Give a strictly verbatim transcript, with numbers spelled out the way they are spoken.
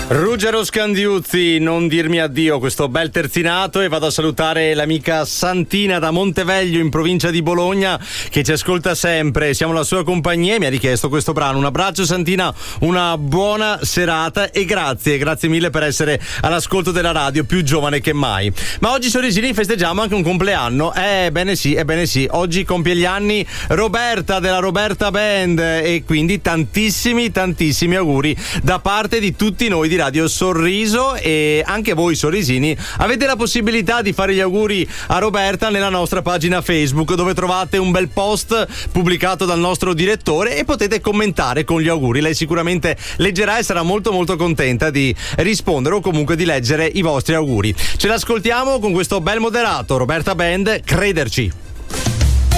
Ruggero Scandiuzzi, non dirmi addio, questo bel terzinato, e vado a salutare l'amica Santina da Monteveglio in provincia di Bologna che ci ascolta sempre, siamo la sua compagnia e mi ha richiesto questo brano. Un abbraccio Santina, una buona serata e grazie, grazie mille per essere all'ascolto della radio, più giovane che mai. Ma oggi Sorrisini festeggiamo anche un compleanno, eh bene sì, ebbene sì, oggi compie gli anni Roberta della Roberta Band e quindi tantissimi tantissimi auguri da parte di tutti noi di Radio Sorriso, e anche voi sorrisini avete la possibilità di fare gli auguri a Roberta nella nostra pagina Facebook, dove trovate un bel post pubblicato dal nostro direttore e potete commentare con gli auguri. Lei sicuramente leggerà e sarà molto molto contenta di rispondere o comunque di leggere i vostri auguri. Ce l'ascoltiamo con questo bel moderato, Roberta Band, Crederci.